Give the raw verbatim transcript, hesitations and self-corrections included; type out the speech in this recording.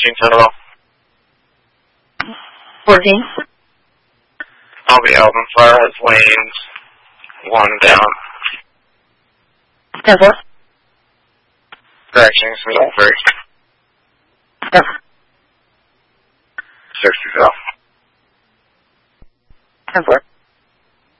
fourteen total. fourteen. I'll be Alvin Flores, lanes, one down. ten four. Corrections, middle three. ten sixty south. four.